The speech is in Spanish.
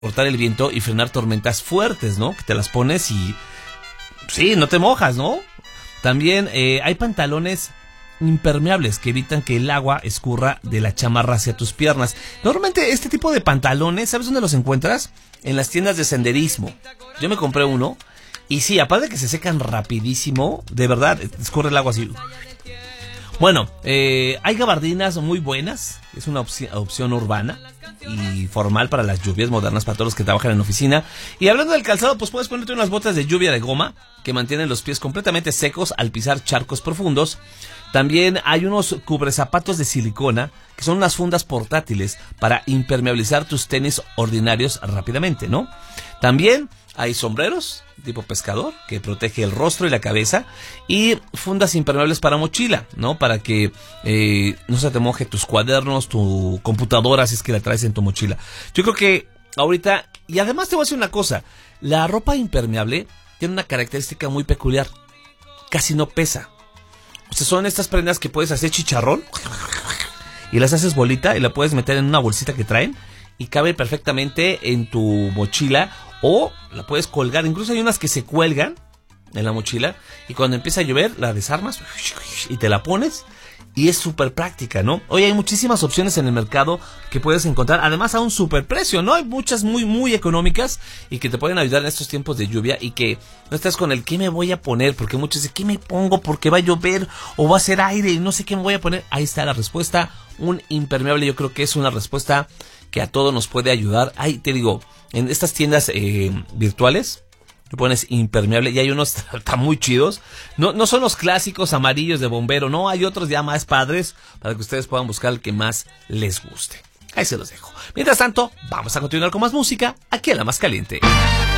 cortar el viento y frenar tormentas fuertes, ¿no? Que te las pones y sí, no te mojas, ¿no? También hay pantalones impermeables que evitan que el agua escurra de la chamarra hacia tus piernas. Normalmente este tipo de pantalones, ¿sabes dónde los encuentras? En las tiendas de senderismo. Yo me compré uno y sí, aparte de que se secan rapidísimo, de verdad, escurre el agua así. Bueno, hay gabardinas muy buenas, es una opción urbana y formal para las lluvias modernas, para todos los que trabajan en oficina. Y hablando del calzado, pues puedes ponerte unas botas de lluvia de goma que mantienen los pies completamente secos al pisar charcos profundos. También hay unos cubrezapatos de silicona, que son unas fundas portátiles para impermeabilizar tus tenis ordinarios rápidamente, ¿no? También hay sombreros tipo pescador que protege el rostro y la cabeza, y fundas impermeables para mochila, ¿no? Para que no se te moje tus cuadernos, tu computadora, si es que la traes en tu mochila. Yo creo que ahorita, y además te voy a decir una cosa, la ropa impermeable tiene una característica muy peculiar, casi no pesa. O sea, son estas prendas que puedes hacer chicharrón y las haces bolita y la puedes meter en una bolsita que traen y cabe perfectamente en tu mochila, o la puedes colgar. Incluso hay unas que se cuelgan en la mochila y cuando empieza a llover la desarmas y te la pones y es súper práctica, ¿no? Hoy hay muchísimas opciones en el mercado que puedes encontrar, además a un súper precio, ¿no? Hay muchas muy económicas y que te pueden ayudar en estos tiempos de lluvia y que no estás con el ¿qué me voy a poner? Porque muchos dicen ¿qué me pongo? Porque va a llover o va a hacer aire y no sé qué me voy a poner. Ahí está la respuesta, un impermeable. Yo creo que es una respuesta que a todos nos puede ayudar. Ahí te digo, en estas tiendas virtuales le pones impermeable y hay unos tan muy chidos. No son los clásicos amarillos de bombero, no, hay otros ya más padres para que ustedes puedan buscar el que más les guste. Ahí se los dejo. Mientras tanto, vamos a continuar con más música aquí en La Más Caliente.